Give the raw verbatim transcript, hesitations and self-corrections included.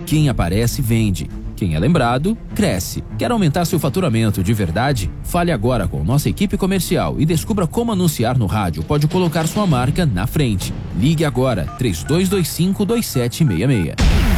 Quem aparece, vende. Quem é lembrado, cresce. Quer aumentar seu faturamento de verdade? Fale agora com nossa equipe comercial e descubra como anunciar no rádio pode colocar sua marca na frente. Ligue agora, três dois dois cinco, dois sete seis seis.